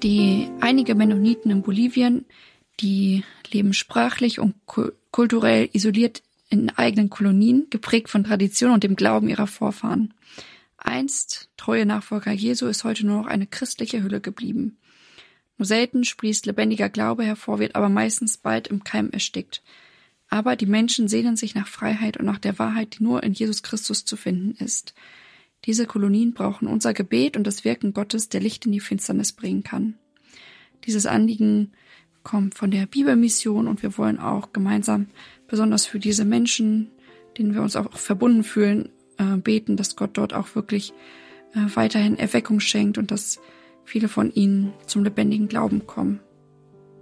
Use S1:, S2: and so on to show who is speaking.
S1: Einige Mennoniten in Bolivien, die leben sprachlich und kulturell isoliert in eigenen Kolonien, geprägt von Tradition und dem Glauben ihrer Vorfahren. Einst treue Nachfolger Jesu ist heute nur noch eine christliche Hülle geblieben. Nur selten sprießt lebendiger Glaube hervor, wird aber meistens bald im Keim erstickt. Aber die Menschen sehnen sich nach Freiheit und nach der Wahrheit, die nur in Jesus Christus zu finden ist. Diese Kolonien brauchen unser Gebet und das Wirken Gottes, der Licht in die Finsternis bringen kann. Dieses Anliegen kommt von der Bibelmission und wir wollen auch gemeinsam, besonders für diese Menschen, denen wir uns auch verbunden fühlen, beten, dass Gott dort auch wirklich weiterhin Erweckung schenkt und dass viele von ihnen zum lebendigen Glauben kommen.